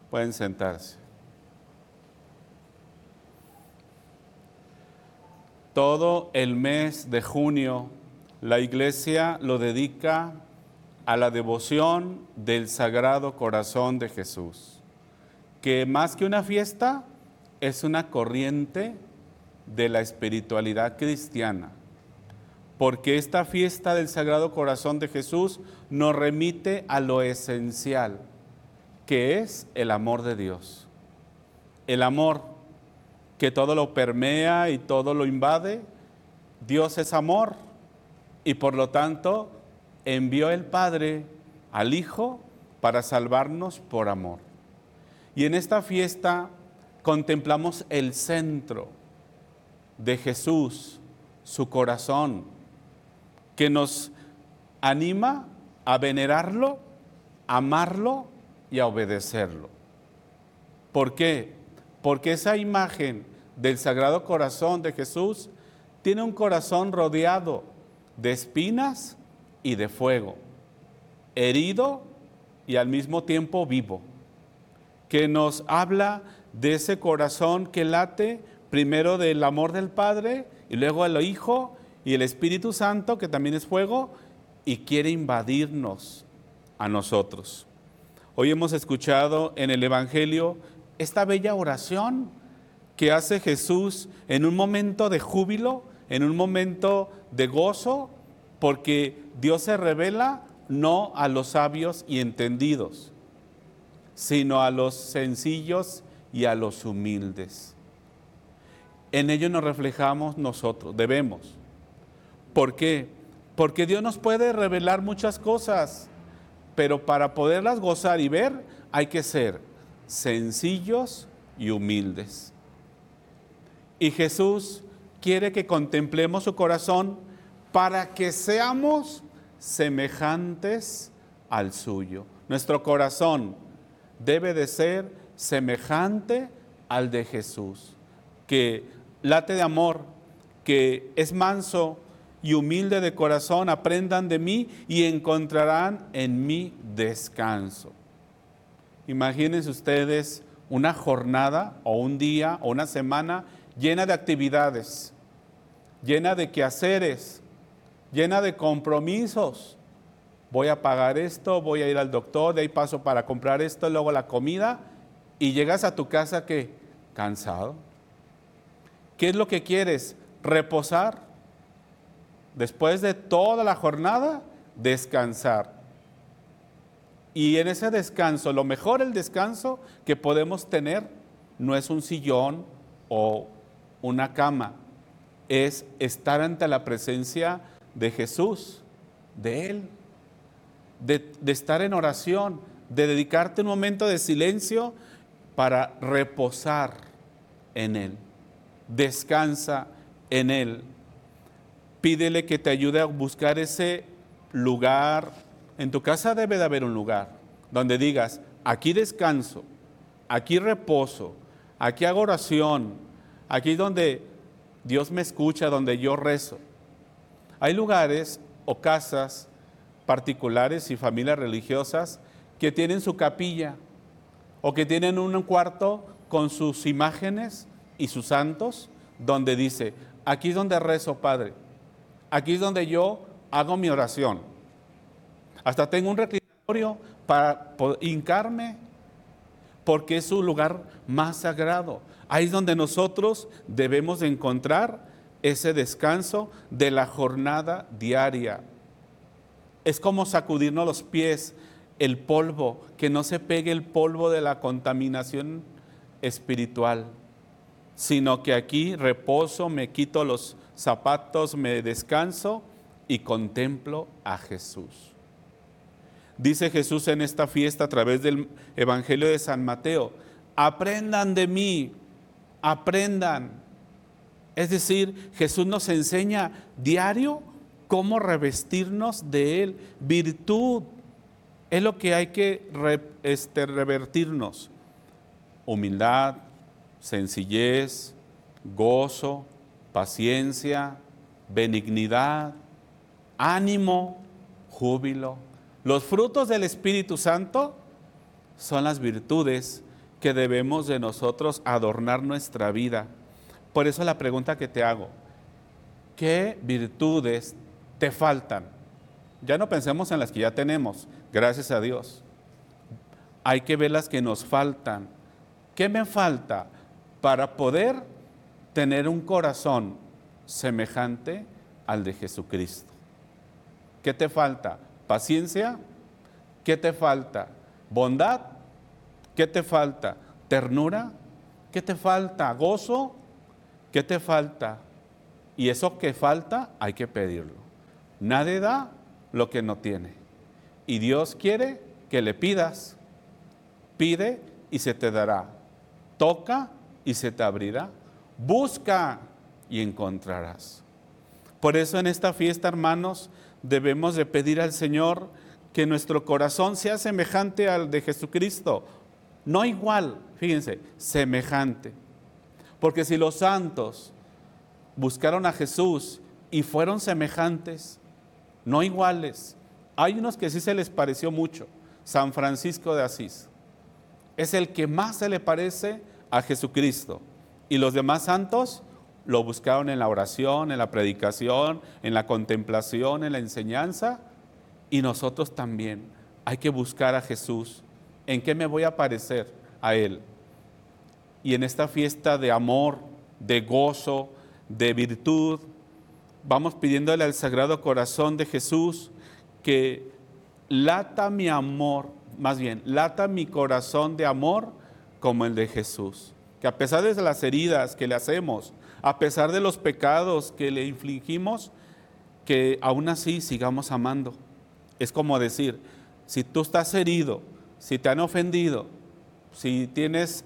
Pueden sentarse. Todo el mes de junio, la Iglesia lo dedica a la devoción del Sagrado Corazón de Jesús, que más que una fiesta, es una corriente de la espiritualidad cristiana, porque esta fiesta del Sagrado Corazón de Jesús nos remite a lo esencial, que es el amor de Dios. El amor que todo lo permea y todo lo invade. Dios es amor y por lo tanto envió el Padre al Hijo para salvarnos por amor. Y en esta fiesta contemplamos el centro de Jesús, su corazón, que nos anima a venerarlo, a amarlo y a obedecerlo. ¿Por qué? Porque esa imagen del Sagrado Corazón de Jesús tiene un corazón rodeado de espinas y de fuego, herido y al mismo tiempo vivo, que nos habla de ese corazón que late primero del amor del Padre y luego del Hijo y el Espíritu Santo, que también es fuego, y quiere invadirnos a nosotros. Hoy hemos escuchado en el Evangelio esta bella oración que hace Jesús en un momento de júbilo, en un momento de gozo, porque Dios se revela no a los sabios y entendidos, sino a los sencillos y a los humildes. En ello nos reflejamos nosotros, debemos. ¿Por qué? Porque Dios nos puede revelar muchas cosas, pero para poderlas gozar y ver hay que ser sencillos y humildes. Y Jesús quiere que contemplemos su corazón para que seamos semejantes al suyo. Nuestro corazón debe de ser semejante al de Jesús, que late de amor, que es manso y humilde de corazón. Aprendan de mí y encontrarán en mí descanso. Imagínense ustedes una jornada o un día o una semana llena de actividades, llena de quehaceres, llena de compromisos. Voy a pagar esto, voy a ir al doctor, de ahí paso para comprar esto, luego la comida, y llegas a tu casa, ¿qué? Cansado. ¿Qué es lo que quieres? Reposar. Después de toda la jornada, descansar. Y en ese descanso, lo mejor el descanso que podemos tener no es un sillón o una cama, es estar ante la presencia de Jesús, de Él, de estar en oración, de dedicarte un momento de silencio para reposar en Él. Descansa en Él. Pídele que te ayude a buscar ese lugar. En tu casa debe de haber un lugar donde digas, aquí descanso, aquí reposo, aquí hago oración, aquí donde Dios me escucha, donde yo rezo. Hay lugares o casas particulares y familias religiosas que tienen su capilla o que tienen un cuarto con sus imágenes y sus santos, donde dice, aquí es donde rezo, Padre, aquí es donde yo hago mi oración. Hasta tengo un reclinatorio para hincarme, porque es un lugar más sagrado. Ahí es donde nosotros debemos de encontrar ese descanso de la jornada diaria. Es como sacudirnos los pies, el polvo, que no se pegue el polvo de la contaminación espiritual, sino que aquí reposo, me quito los zapatos, me descanso y contemplo a Jesús. Dice Jesús en esta fiesta a través del Evangelio de San Mateo, aprendan de mí, aprendan. Es decir, Jesús nos enseña diario cómo revestirnos de Él. Virtud es lo que hay que revertirnos. Humildad, sencillez, gozo, paciencia, benignidad, ánimo, júbilo. Los frutos del Espíritu Santo son las virtudes que debemos de nosotros adornar nuestra vida. Por eso la pregunta que te hago, ¿qué virtudes te faltan? Ya no pensemos en las que ya tenemos, gracias a Dios. Hay que ver las que nos faltan. ¿Qué me falta para poder tener un corazón semejante al de Jesucristo? ¿Qué te falta? ¿Paciencia? ¿Qué te falta? ¿Bondad? ¿Qué te falta? ¿Ternura? ¿Qué te falta? ¿Gozo? ¿Qué te falta? Y eso que falta hay que pedirlo. Nadie da lo que no tiene. Y Dios quiere que le pidas. Pide y se te dará. Toca y se te abrirá. Busca y encontrarás. Por eso en esta fiesta, hermanos, debemos de pedir al Señor que nuestro corazón sea semejante al de Jesucristo. No igual, fíjense, semejante. Porque si los santos buscaron a Jesús y fueron semejantes, no iguales, hay unos que sí se les pareció mucho. San Francisco de Asís es el que más se le parece a Jesucristo. Y los demás santos lo buscaron en la oración, en la predicación, en la contemplación, en la enseñanza. Y nosotros también hay que buscar a Jesús. ¿En qué me voy a parecer a Él? Y en esta fiesta de amor, de gozo, de virtud, vamos pidiéndole al Sagrado Corazón de Jesús que lata mi amor, más bien, lata mi corazón de amor como el de Jesús. Que a pesar de las heridas que le hacemos, a pesar de los pecados que le infligimos, que aún así sigamos amando. Es como decir, si tú estás herido, si te han ofendido, si tienes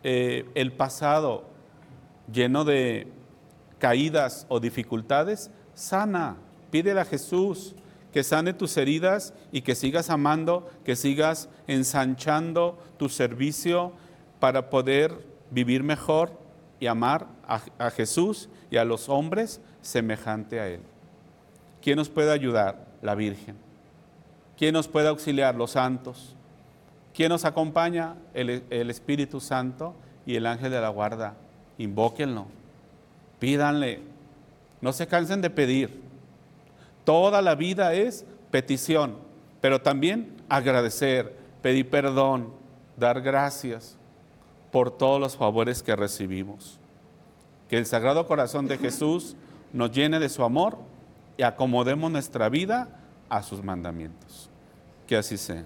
el pasado lleno de caídas o dificultades, sana, pídele a Jesús que sane tus heridas y que sigas amando, que sigas ensanchando tu servicio para poder vivir mejor y amar a Jesús y a los hombres semejante a Él. ¿Quién nos puede ayudar? La Virgen. ¿Quién nos puede auxiliar? Los santos. ¿Quién nos acompaña? El Espíritu Santo y el ángel de la guarda. Invóquenlo, pídanle, no se cansen de pedir. Toda la vida es petición, pero también agradecer, pedir perdón, dar gracias por todos los favores que recibimos. Que el Sagrado Corazón de Jesús nos llene de su amor y acomodemos nuestra vida a sus mandamientos. Que así sea.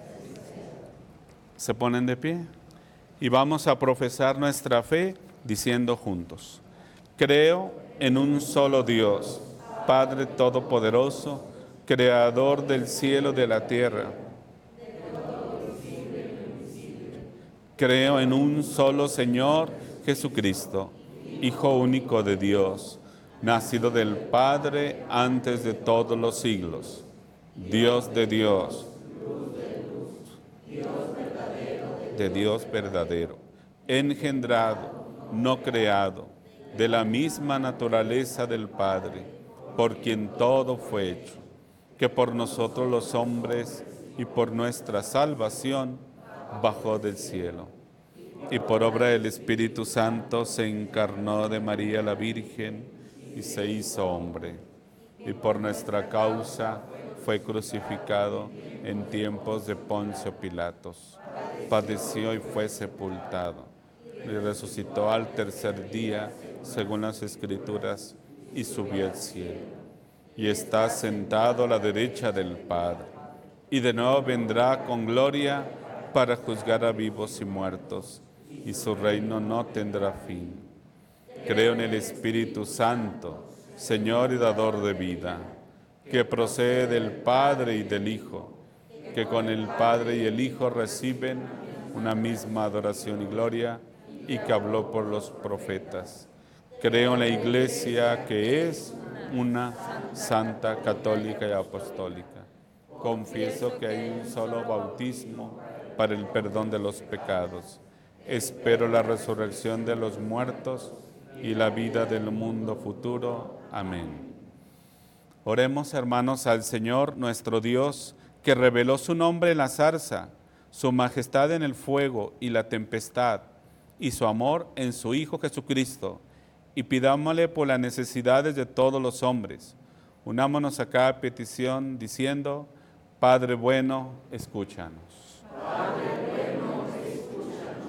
Se ponen de pie y vamos a profesar nuestra fe diciendo juntos: creo en un solo Dios, Padre Todopoderoso, Creador del cielo y de la tierra. Creo en un solo Señor Jesucristo, Hijo único de Dios, nacido del Padre antes de todos los siglos, Dios de Dios, de Dios verdadero, engendrado, no creado, de la misma naturaleza del Padre, por quien todo fue hecho, que por nosotros los hombres y por nuestra salvación bajó del cielo, y por obra del Espíritu Santo se encarnó de María la Virgen y se hizo hombre, y por nuestra causa fue crucificado en tiempos de Poncio Pilatos, padeció y fue sepultado, y resucitó al tercer día, según las Escrituras, y subió al cielo, y está sentado a la derecha del Padre, y de nuevo vendrá con gloria para juzgar a vivos y muertos, y su reino no tendrá fin. Creo en el Espíritu Santo, Señor y dador de vida, que procede del Padre y del Hijo, que con el Padre y el Hijo reciben una misma adoración y gloria, y que habló por los profetas. Creo en la Iglesia, que es una santa, católica y apostólica. Confieso que hay un solo bautismo para el perdón de los pecados. Espero la resurrección de los muertos y la vida del mundo futuro. Amén. Oremos, hermanos, al Señor nuestro Dios, que reveló su nombre en la zarza, su majestad en el fuego y la tempestad, y su amor en su Hijo Jesucristo, y pidámosle por las necesidades de todos los hombres. Unámonos a cada petición diciendo: Padre bueno, escúchanos. Padre bueno, escúchanos.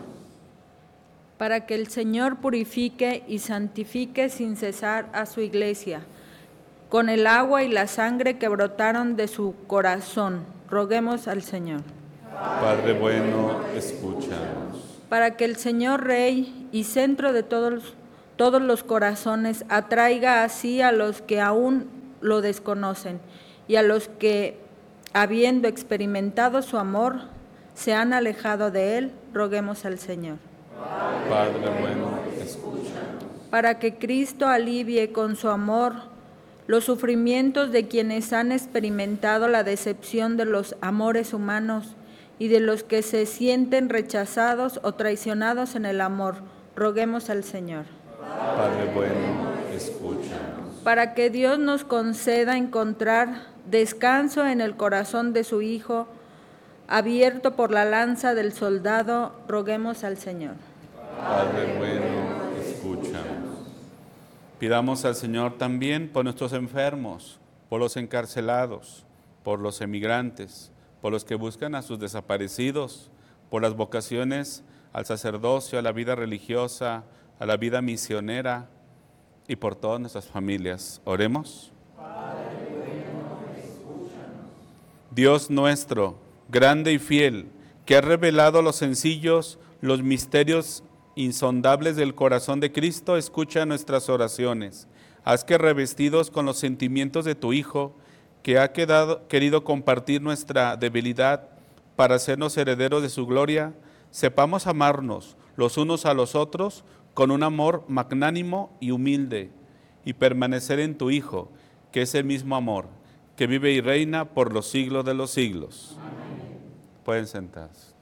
Para que el Señor purifique y santifique sin cesar a su iglesia, con el agua y la sangre que brotaron de su corazón, roguemos al Señor. Padre bueno, escúchanos. Para que el Señor Rey y centro de todos los corazones atraiga así a los que aún lo desconocen y a los que, habiendo experimentado su amor, se han alejado de él, roguemos al Señor. Padre bueno, escúchanos. Para que Cristo alivie con su amor los sufrimientos de quienes han experimentado la decepción de los amores humanos y de los que se sienten rechazados o traicionados en el amor, roguemos al Señor. Padre bueno, escúchanos. Para que Dios nos conceda encontrar descanso en el corazón de su Hijo, abierto por la lanza del soldado, roguemos al Señor. Padre bueno, escúchanos. Pidamos al Señor también por nuestros enfermos, por los encarcelados, por los emigrantes, por los que buscan a sus desaparecidos, por las vocaciones al sacerdocio, a la vida religiosa, a la vida misionera y por todas nuestras familias. Oremos. Padre bueno, escúchanos. Dios nuestro, grande y fiel, que has revelado a los sencillos los misterios insondables del corazón de Cristo, escucha nuestras oraciones. Haz que, revestidos con los sentimientos de tu Hijo, que ha querido compartir nuestra debilidad para hacernos herederos de su gloria, sepamos amarnos los unos a los otros con un amor magnánimo y humilde, y permanecer en tu Hijo, que es el mismo amor, que vive y reina por los siglos de los siglos. Amén. Pueden sentarse.